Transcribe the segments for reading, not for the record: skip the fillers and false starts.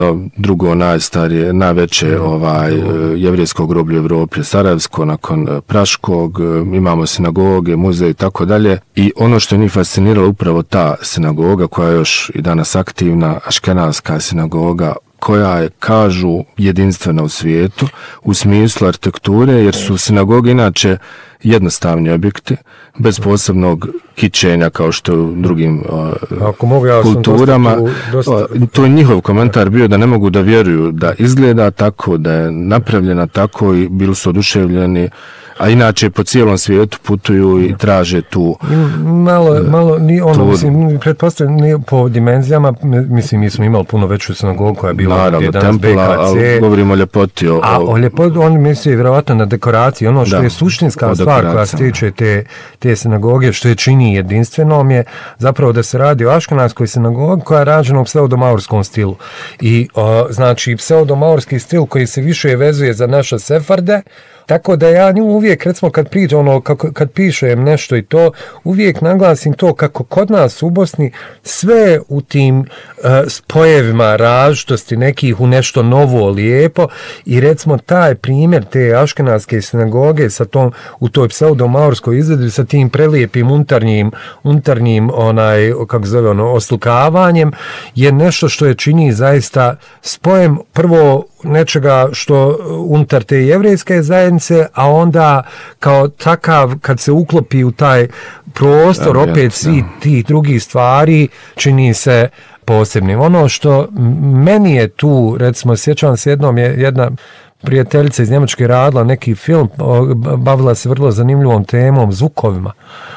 drugo najstarije, najveće jevrijsko groblje u Evropi, Sarajevsko, nakon Praškog, imamo sinagoge, muzej i tako dalje. I ono što je njih fasciniralo upravo ta sinagoga koja je još i danas aktivna, aškenazska sinagoga, koja je, kažu, jedinstvena u svijetu u smislu arhitekture, jer su sinagoge inače jednostavni objekti, bez posebnog kičenja kao što je u drugim kulturama. To je njihov komentar bio da ne mogu da vjeruju da izgleda tako, da je napravljena tako i bili su oduševljeni, a inače po cijelom svijetu putuju i traže tu... Malo, mislim, pretpostavljam, po dimenzijama, mislim, mi smo imali puno veću sinagogu koja je bila gdje danas BKC. Govorimo o ljepoti. O ljepoti, oni misli vjerovatno na dekoraciji. Ono što je suštinska stvar koja se tiče te sinagoge, što je čini jedinstvenom je zapravo da se radi o aškenazskoj sinagogi koja je rađena u pseudomaurskom stilu. I znači pseudomaurski stil koji se više vezuje za naše sefarde, tako da ja nju uvijek, recimo kad pišem nešto i to, uvijek naglasim to kako kod nas u Bosni sve u tim spojevima različitosti nekih u nešto novo, lijepo, i recimo taj primjer te aškenazske sinagoge sa tom, u toj pseudomaurskoj izvedbi sa tim prelijepim unutarnjim kako zove oslikavanjem je nešto što je čini zaista spojem prvo nečega što unutar te jevrejske zajednice, a onda kao takav kad se uklopi u taj prostor opet svi tih drugih stvari čini se posebnim. Ono što meni je tu, recimo sjećam se jednom je jedna prijateljica iz Njemačke radila neki film, bavila se vrlo zanimljivom temom, zvukovima.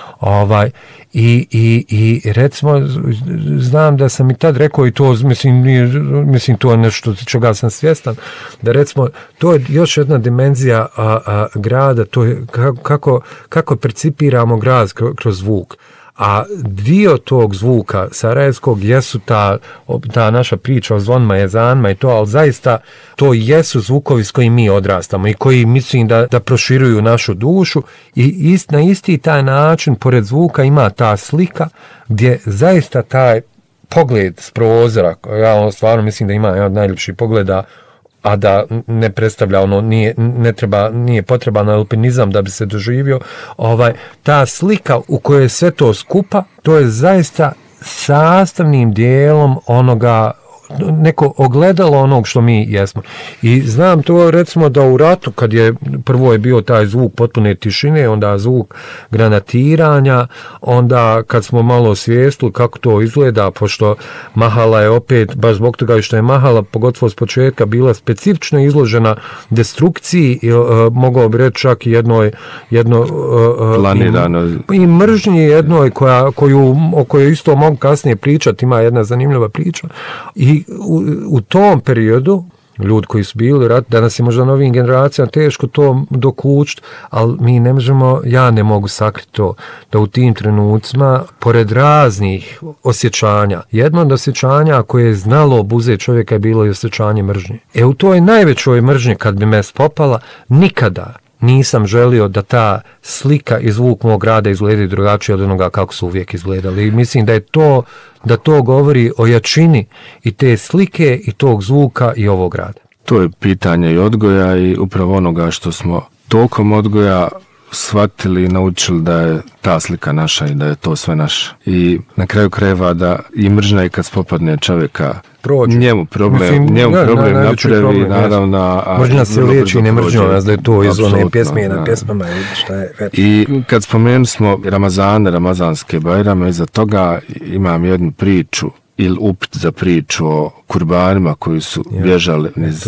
I recimo znam da sam i tad rekao i to mislim to je nešto čega sam svjestan, da recimo to je još jedna dimenzija grada, to je kako percipiramo grad kroz zvuk. A dio tog zvuka sarajevskog jesu ta naša priča o zvonima, jezanima i to, ali zaista to jesu zvukovi s kojim mi odrastamo i koji mislim da proširuju našu dušu i na isti taj način pored zvuka ima ta slika gdje zaista taj pogled s prozora, ja stvarno mislim da ima jedan od najljepših pogleda, a da ne predstavlja nije potreban alpinizam da bi se doživio, ta slika u kojoj je sve to skupa, to je zaista sastavnim dijelom onoga, neko ogledalo onog što mi jesmo. I znam to recimo da u ratu, kad je prvo je bio taj zvuk potpune tišine, onda zvuk granatiranja, onda kad smo malo osvijestili kako to izgleda, pošto Mahala je opet, baš zbog toga što je Mahala, pogotovo s početka, bila specifično izložena destrukciji, mogao bi reći čak i i mržnji jednoj o kojoj isto mogu kasnije pričati, ima jedna zanimljiva priča. I u tom periodu ljudi koji su bili rat, danas je možda novim generacijama teško to dokučiti, ali mi ne možemo, ja ne mogu sakriti to, da u tim trenucima, pored raznih osjećanja, jedno od osjećanja koje je znalo obuze čovjeka je bilo i osjećanje mržnje. U toj najvećoj mržnji kad bi me spopala, nikada nisam želio da ta slika i zvuk mog grada izgleda drugačije od onoga kako su uvijek izgledali. I mislim da to govori o jačini i te slike i tog zvuka i ovog grada. To je pitanje i odgoja i upravo onoga što smo tokom odgoja shvatili i naučili da je ta slika naša i da je to sve naše. I na kraju krajeva da i mržnja i kad spopadne čovjeka njemu problem napravi, naravno. Mržnja se liječi i ne mržnja nas da je to iz one pjesme na pjesmama. I kad spomenuli smo ramazanske bajrame, iza toga imam jednu priču ili upit za priču o kurbanima koji su bježali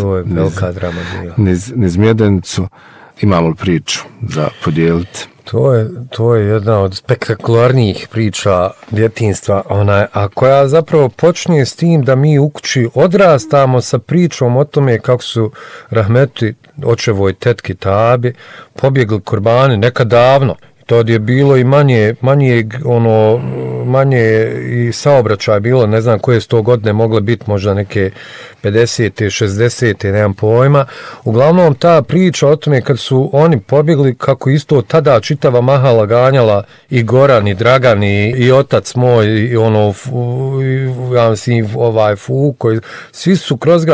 niz Mjedenicu. Imamo li priču za podijeliti? To je jedna od spektakularnijih priča djetinjstva, a koja zapravo počne s tim da mi u kući odrastamo sa pričom o tome kako su rahmeti očevoj tetki Tabi pobjegli kurbani nekad davno. To je bilo i manje i saobraćaja bilo, ne znam koje 100 godine mogle biti, možda neke 50. 60. nemam pojma. Uglavnom ta priča o tome kad su oni pobjegli, kako isto tada čitava Mahala ganjala i Goran i Dragan i otac moj i Fuk, svi su kroz